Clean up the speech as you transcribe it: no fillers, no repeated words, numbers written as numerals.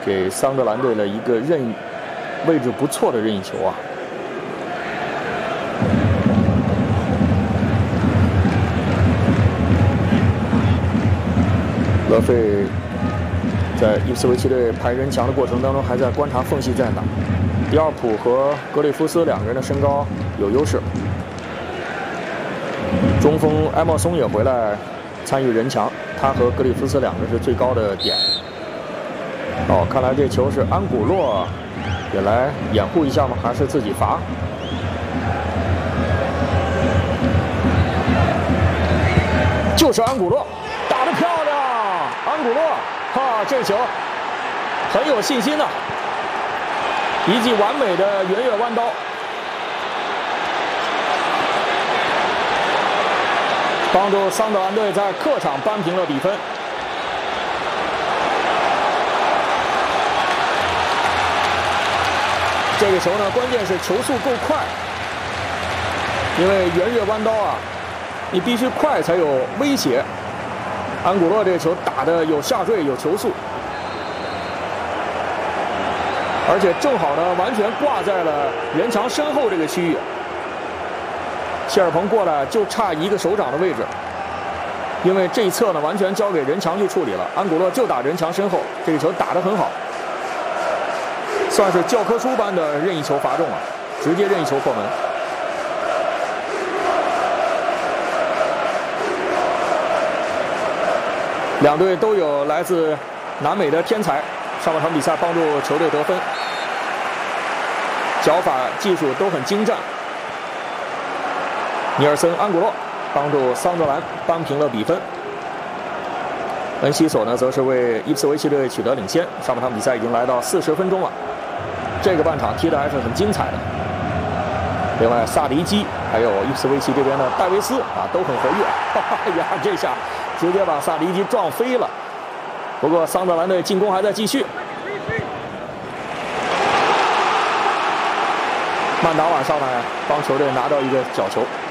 给桑德兰队了一个位置不错的任意球啊。勒费在伊普斯维奇队排人墙的过程当中，还在观察缝隙在哪。迪奥普和格里夫斯两个人的身高有优势。中锋埃莫松也回来参与人墙，他和格里夫斯两个是最高的点。哦，看来这球是安古洛也来掩护一下吗？还是自己罚？就是安古洛，打得漂亮！安古洛，哈，这球很有信心呐、一记完美的圆月弯刀。帮助桑德兰队在客场扳平了比分。这个球呢，关键是球速够快，因为圆月弯刀啊，你必须快才有威胁。安古洛这个球打得有下坠有球速，而且正好呢，完全挂在了人墙身后这个区域。谢尔彭过来就差一个手掌的位置，因为这一侧呢完全交给人墙去处理了。安古洛就打人墙身后，这个球打得很好，算是教科书般的任意球罚中了，直接任意球破门。两队都有来自南美的天才，上半场比赛帮助球队得分，脚法技术都很精湛。尼尔森·安古洛帮助桑德兰扳平了比分。恩西索呢，则是为伊普斯维奇队取得领先。上半场比赛已经来到40分钟了，这个半场踢得还是很精彩的。另外，萨迪基还有伊普斯维奇这边的戴维斯啊，都很活跃。哎呀，这下直接把萨迪基撞飞了。不过桑德兰队进攻还在继续。曼达瓦上来帮球队拿到一个角球。